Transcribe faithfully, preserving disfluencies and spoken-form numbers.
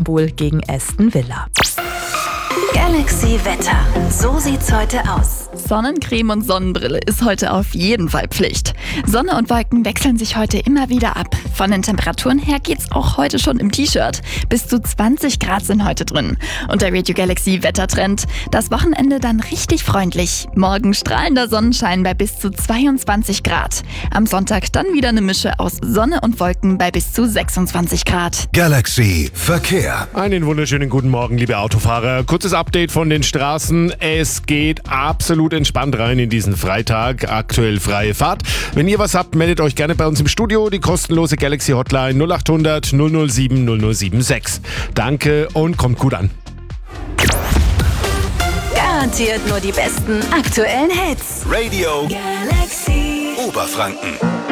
Istanbul gegen Aston Villa. Galaxy Wetter. So sieht's heute aus. Sonnencreme und Sonnenbrille ist heute auf jeden Fall Pflicht. Sonne und Wolken wechseln sich heute immer wieder ab. Von den Temperaturen her geht's auch heute schon im T-Shirt. Bis zu zwanzig Grad sind heute drin. Und der Radio Galaxy Wettertrend. Das Wochenende dann richtig freundlich. Morgen strahlender Sonnenschein bei bis zu zweiundzwanzig Grad. Am Sonntag dann wieder eine Mische aus Sonne und Wolken bei bis zu sechsundzwanzig Grad. Galaxy Verkehr. Einen wunderschönen guten Morgen, liebe Autofahrer. Kurzes Update von den Straßen. Es geht absolut entspannt rein in diesen Freitag. Aktuell freie Fahrt. Wenn ihr was habt, meldet euch gerne bei uns im Studio. Die kostenlose Galaxy Hotline null acht hundert null null sieben null null sieben sechs. Danke und kommt gut an. Garantiert nur die besten aktuellen Hits. Radio Galaxy Oberfranken.